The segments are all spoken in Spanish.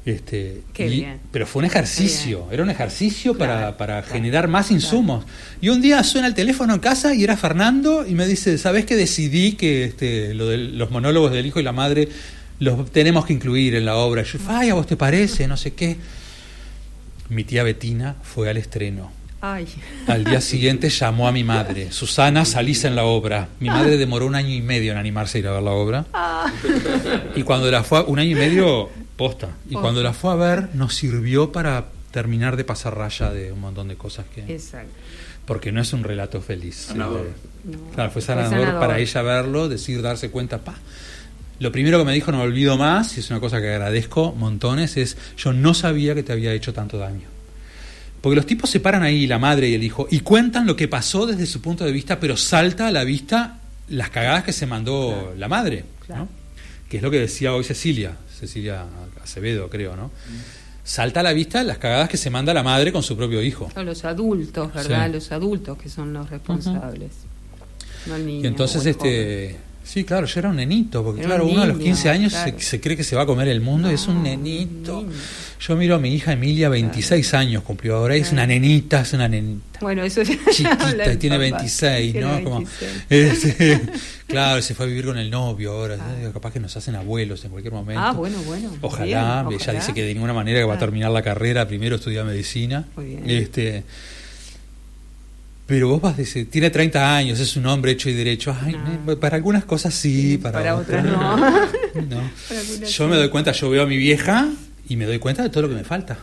Bien. Pero fue un ejercicio, era un ejercicio para generar más insumos. Y un día suena el teléfono en casa y era Fernando y me dice, ¿sabés que decidí que lo de los monólogos del hijo y la madre los tenemos que incluir en la obra? Y yo, ay, ¿a vos te parece? No sé qué. Mi tía Betina fue al estreno. Ay. Al día siguiente llamó a mi madre, Susana, salís en la obra. Mi madre demoró 1 año y medio en animarse a ir a ver la obra. Y cuando la fue, 1 año y medio, posta. Y cuando la fue a ver, nos sirvió para terminar de pasar raya de un montón de cosas que... Exacto. Porque no es un relato feliz. Sanador. Claro, fue sanador para ella verlo, darse cuenta, Lo primero que me dijo, no me olvido más, y es una cosa que agradezco montones, es: yo no sabía que te había hecho tanto daño. Porque los tipos se paran ahí, la madre y el hijo, y cuentan lo que pasó desde su punto de vista, pero salta a la vista las cagadas que se mandó la madre, ¿no? Que es lo que decía hoy Cecilia Acevedo, creo, ¿no? Salta a la vista las cagadas que se manda la madre con su propio hijo. Son los adultos, ¿verdad? Sí. Los adultos que son los responsables. No el niño. Y entonces, sí, claro, yo era un nenito, porque Era claro, un uno a los niño, 15 años claro. se cree que se va a comer el mundo, y es un nenito. Yo miro a mi hija Emilia, 26 años cumplió ahora, y es una nenita. Bueno, eso ya chiquita, y tiene 26, Tiene ¿no? 26. Como, claro, se fue a vivir con el novio ahora. Capaz que nos hacen abuelos en cualquier momento. Bueno. Ojalá, bien, ella dice que de ninguna manera que va a terminar la carrera, primero estudia medicina. Muy bien. Pero vos vas a decir, tiene 30 años, es un hombre hecho y derecho. Ay, para algunas cosas sí, para otras no. No. Yo me doy cuenta, yo veo a mi vieja y me doy cuenta de todo lo que me falta.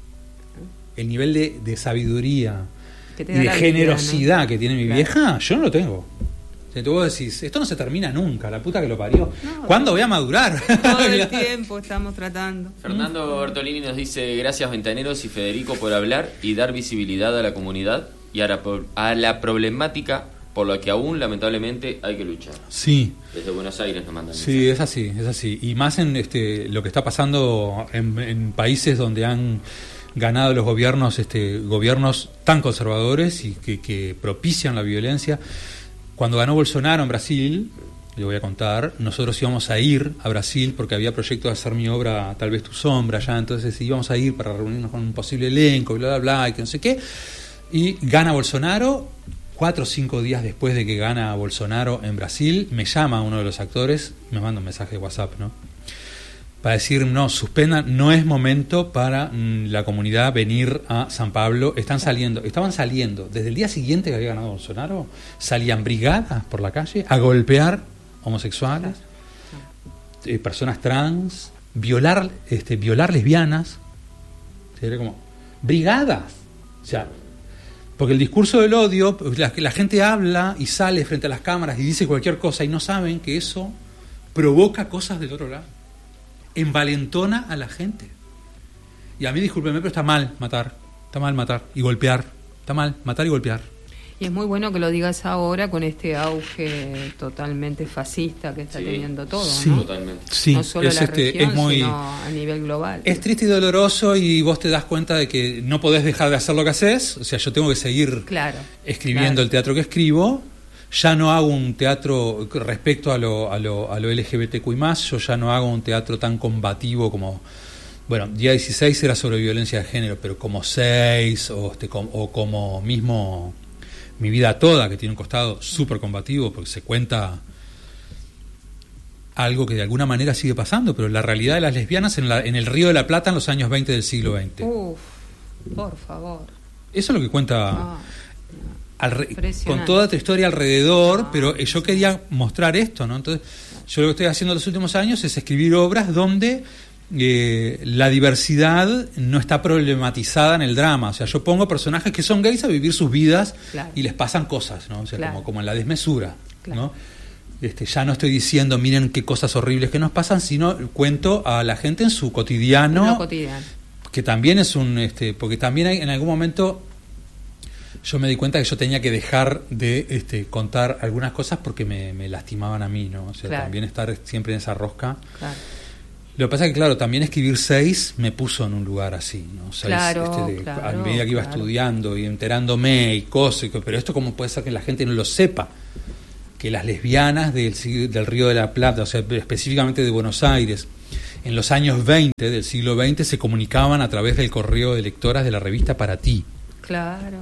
El nivel de sabiduría y de generosidad, ¿no?, que tiene mi vieja, yo no lo tengo. Tú vos decís, esto no se termina nunca, la puta que lo parió. ¿Cuándo voy a madurar? Todo el tiempo estamos tratando. Fernando Bertolini nos dice: gracias Ventaneros y Federico por hablar y dar visibilidad a la comunidad y a la problemática por la que aún lamentablemente hay que luchar. Sí. Desde Buenos Aires nos mandan. Sí, es así. Y más en lo que está pasando en países donde han ganado los gobiernos tan conservadores y que propician la violencia. Cuando ganó Bolsonaro en Brasil, le voy a contar, nosotros íbamos a ir a Brasil porque había proyecto de hacer mi obra Tal vez tu sombra allá, entonces íbamos a ir para reunirnos con un posible elenco, bla, bla, bla, y que no sé qué. Y gana Bolsonaro. 4 o 5 días después de que gana Bolsonaro en Brasil, me llama uno de los actores, me manda un mensaje de WhatsApp, ¿no?, para decir: no, suspendan, no es momento para la comunidad venir a San Pablo. Estaban saliendo, desde el día siguiente que había ganado Bolsonaro, salían brigadas por la calle a golpear homosexuales, personas trans, violar lesbianas. Era como brigadas. O sea, porque el discurso del odio, la gente habla y sale frente a las cámaras y dice cualquier cosa y no saben que eso provoca cosas del otro lado. Envalentona a la gente. Y a mí, discúlpeme, pero está mal matar y golpear. Está mal matar y golpear. Y es muy bueno que lo digas ahora con este auge totalmente fascista que está teniendo todo, sí, ¿no? Totalmente. Sí, no solo la región, es muy, sino a nivel global. Es triste y doloroso, y vos te das cuenta de que no podés dejar de hacer lo que haces. O sea, yo tengo que seguir escribiendo el teatro que escribo. Ya no hago un teatro respecto a lo LGBTQI+, yo ya no hago un teatro tan combativo como... Bueno, día 16 era sobre violencia de género, pero como 6 o como mismo Mi vida toda, que tiene un costado súper combativo, porque se cuenta algo que de alguna manera sigue pasando, pero la realidad de las lesbianas en el Río de la Plata en los años 20 del siglo XX. Uf, por favor. Eso es lo que cuenta... con toda tu historia alrededor, pero yo quería mostrar esto, ¿no? Entonces, yo lo que estoy haciendo en los últimos años es escribir obras donde la diversidad no está problematizada en el drama. O sea, yo pongo personajes que son gays a vivir sus vidas y les pasan cosas, ¿no? O sea, como en la desmesura, ¿no? Ya no estoy diciendo, miren qué cosas horribles que nos pasan, sino cuento a la gente en su cotidiano, que también es porque también hay, en algún momento yo me di cuenta que yo tenía que dejar de contar algunas cosas porque me lastimaban a mí, ¿no? O sea, también estar siempre en esa rosca. Lo que pasa es que, claro, también escribir 6 me puso en un lugar así, ¿no? 6, a medida que iba estudiando y enterándome y cosas, pero esto cómo puede ser que la gente no lo sepa, que las lesbianas del Río de la Plata, o sea, específicamente de Buenos Aires, en los años 20 del siglo XX se comunicaban a través del correo de lectoras de la revista Para Ti. Claro,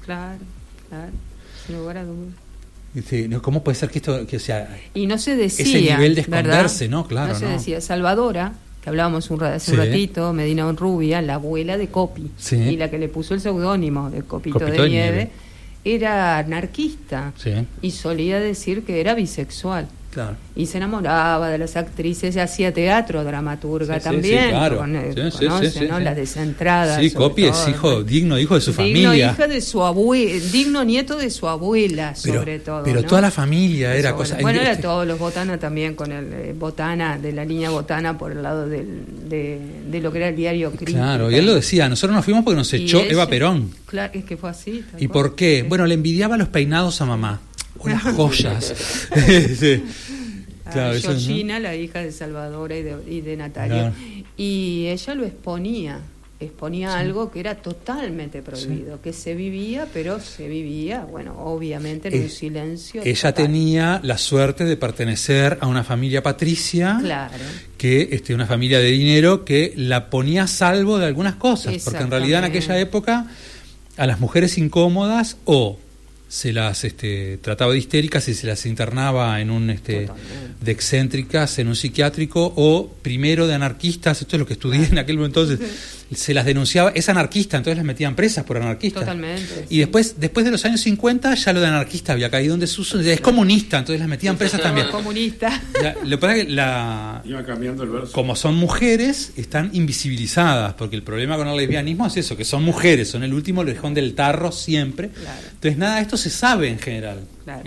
sin lugar a dudas. ¿Cómo puede ser que esto, que sea, y no se decía, ese nivel de esconderse, ¿verdad? ¿no? Claro, no se decía. Salvadora, que hablábamos hace un ratito, Medina Onrubia, la abuela de Copi, y la que le puso el seudónimo de Copito de Nieve, era anarquista, y solía decir que era bisexual. Claro. Y se enamoraba de las actrices, hacía teatro, dramaturga también, claro. conoce, ¿no? Las desentradas. Sí, Copi es digno hijo de su familia. Hija de su digno nieto de su abuela, sobre todo. Pero ¿no? Toda la familia era cosa. Bueno, era todos los Botana también, con el Botana, de la línea Botana por el lado de lo que era el diario Crítica. Claro, y él lo decía, nosotros nos fuimos porque nos echó Eva Perón. Claro, es que fue así. ¿Y por qué? Sí. Bueno, le envidiaba los peinados a mamá. O las joyas. Sí. Claro, Georgina, la hija de Salvadora y de Natalia. Claro. Y ella lo exponía algo que era totalmente prohibido, que se vivía, pero se vivía, bueno, obviamente en un silencio. Ella tenía la suerte de pertenecer a una familia patricia, que una familia de dinero que la ponía a salvo de algunas cosas, porque en realidad en aquella época a las mujeres incómodas se las trataba de histéricas y se las internaba en un de excéntricas en un psiquiátrico, o primero de anarquistas. Esto es lo que estudié en aquel momento. Entonces se las denunciaba, es anarquista, entonces las metían presas por anarquistas. Totalmente. Y después de los años 50 ya lo de anarquista había caído en desuso. Es comunista, entonces las metían presas también. Comunista. Lo que pasa es que iba cambiando el verso. Como son mujeres, están invisibilizadas, porque el problema con el lesbianismo es eso, que son mujeres, son el último lejón del tarro siempre. Claro. Entonces nada de esto se sabe en general,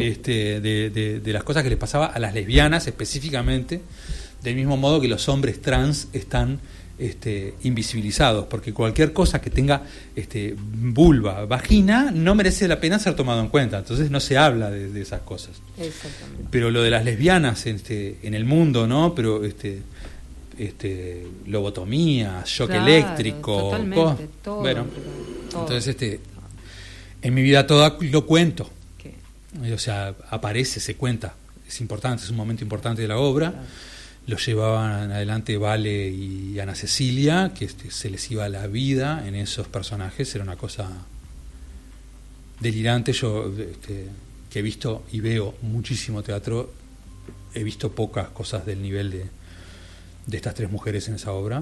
de las cosas que les pasaba a las lesbianas específicamente, del mismo modo que los hombres trans están invisibilizados, porque cualquier cosa que tenga vulva, vagina, no merece la pena ser tomado en cuenta, entonces no se habla de esas cosas. Exactamente. Pero lo de las lesbianas en el mundo, ¿no? Pero lobotomía, shock eléctrico, todo, bueno, todo. Entonces en mi vida toda lo cuento. O sea, aparece, se cuenta, es importante, es un momento importante de la obra. Lo llevaban adelante Vale y Ana Cecilia, que se les iba la vida en esos personajes, era una cosa delirante. Yo que he visto y veo muchísimo teatro, he visto pocas cosas del nivel de estas tres mujeres en esa obra,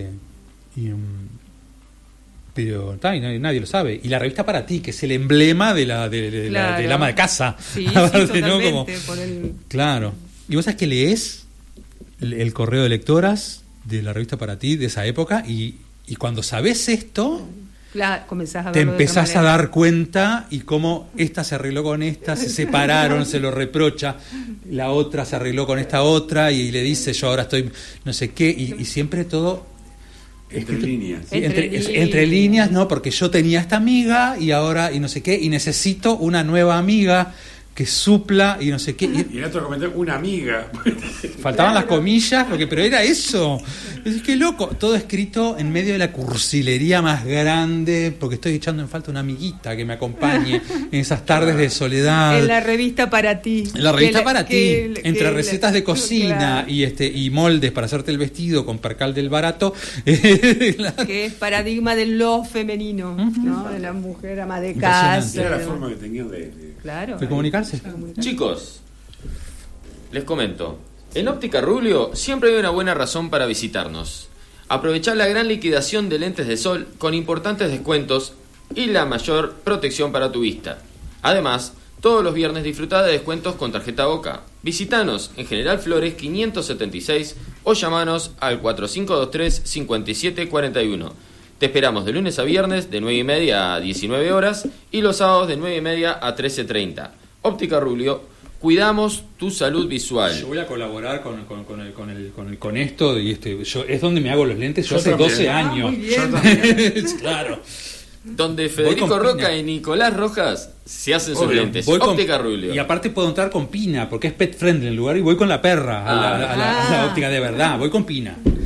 pero nadie lo sabe. Y la revista Para Ti, que es el emblema del ama de casa. Sí, totalmente, ¿no? Claro. Y vos sabés que lees el correo de lectoras de la revista Para Ti de esa época, y cuando sabés esto, te empezás a dar cuenta, y cómo esta se arregló con esta, se separaron, se lo reprocha, la otra se arregló con esta otra y le dice yo ahora estoy no sé qué, y siempre todo entre líneas. Sí, entre líneas, ¿no? Porque yo tenía esta amiga y ahora y no sé qué, y necesito una nueva amiga que supla y no sé qué. Y en otro comentario, una amiga. Faltaban las comillas, pero era eso. Es que loco, todo escrito en medio de la cursilería más grande, porque estoy echando en falta una amiguita que me acompañe en esas tardes de soledad. En la revista Para Ti. En la revista Para Ti, entre recetas de cocina y moldes para hacerte el vestido con percal del barato. Que es paradigma del lo femenino, ¿no? De la mujer ama de casa. Era la forma que tenían de comunicarse. Chicos, les comento. En Óptica Rubio siempre hay una buena razón para visitarnos. Aprovechar la gran liquidación de lentes de sol con importantes descuentos y la mayor protección para tu vista. Además, todos los viernes disfruta de descuentos con tarjeta Boca. Visítanos en General Flores 576 o llamanos al 4523-5741. Te esperamos de lunes a viernes de 9:30 a 19 horas y los sábados de 9:30 a 13:30. Óptica Rubio. Cuidamos tu salud visual. Yo voy a colaborar con esto y es donde me hago los lentes. Yo hace 12 años. Claro. Donde Federico Roca y Nicolás Rojas se hacen sus lentes. Óptica Rubio. Y aparte puedo entrar con Pina, porque es pet friendly el lugar, y voy con la perra a la óptica de verdad. Voy con Pina.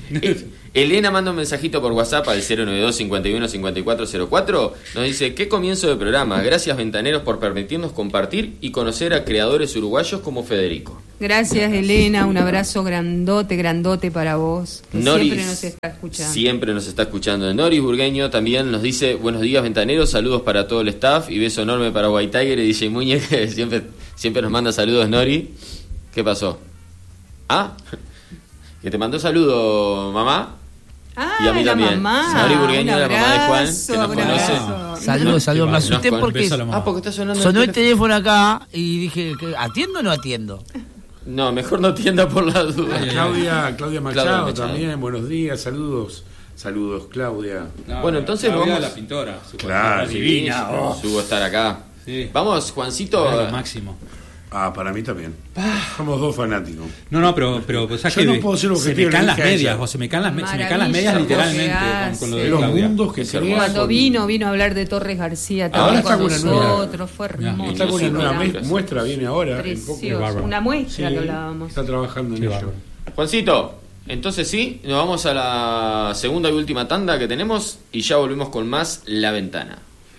Elena manda un mensajito por WhatsApp al 092 51 5404. Nos dice: qué comienzo de programa. Gracias, ventaneros, por permitirnos compartir y conocer a creadores uruguayos como Federico. Gracias, Elena. Un abrazo grandote para vos. Noris, siempre nos está escuchando. Siempre nos está escuchando. Noris Burgueño también nos dice: buenos días, ventaneros. Saludos para todo el staff y beso enorme para White Tiger y DJ Muñe, que siempre nos manda saludos. Nori, ¿qué pasó? Que te mandó saludo, mamá. Y a mí también. Nori Burgueño, la mamá de Juan, que nos conoce. Saludos. Me asusté porque está sonando sonó el teléfono acá y dije, ¿atiendo o no atiendo? No, mejor no atienda por la duda. Claudia Machado también, buenos días, saludos, Claudia. Bueno, entonces Claudia, vamos. La pintora. Claro, divina. Subo a estar acá. Sí. Vamos, Juancito. Lo máximo. Para mí también. Somos dos fanáticos. No, pero ¿sabes qué? No puedo ser se me caen las medias, o se me caen las medias literalmente con lo de los Claudia. mundos que se Cuando vino a hablar de Torres García también con nosotros, fue hermoso. Está con una nueva muestra, viene ahora. Precioso, una muestra que hablábamos. Está trabajando en ello. Juancito, entonces sí, nos vamos a la segunda y última tanda que tenemos y ya volvemos con más La Ventana.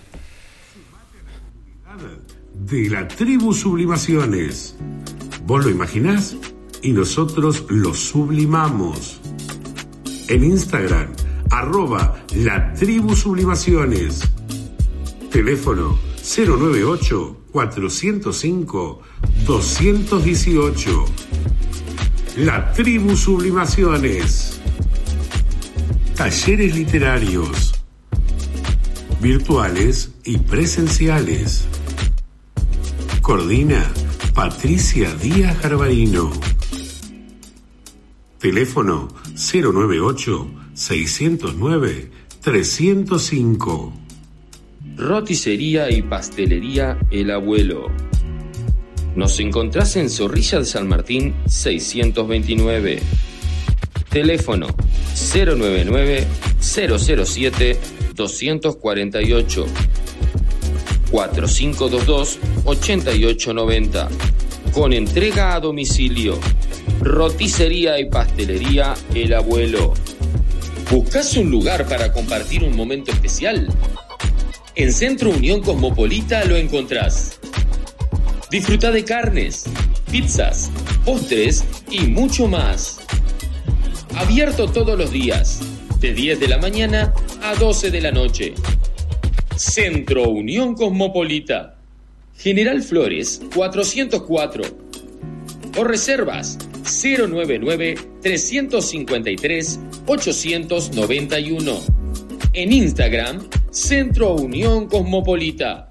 De la tribu Sublimaciones. Vos lo imaginás y nosotros lo sublimamos. En Instagram, @la tribu Sublimaciones. Teléfono 098-405-218. La tribu Sublimaciones. Talleres literarios, virtuales y presenciales. Coordina Patricia Díaz Garbarino. Teléfono 098-609-305. Roticería y pastelería El Abuelo. Nos encontrás en Zorrilla de San Martín 629. Teléfono 099-007-248. 4522-8890. Con entrega a domicilio. Roticería y pastelería El Abuelo. ¿Buscás un lugar para compartir un momento especial? En Centro Unión Cosmopolita lo encontrás. Disfruta de carnes, pizzas, postres y mucho más. Abierto todos los días, de 10 de la mañana a 12 de la noche. Centro Unión Cosmopolita, General Flores 404. O reservas 099-353-891. En Instagram, Centro Unión Cosmopolita.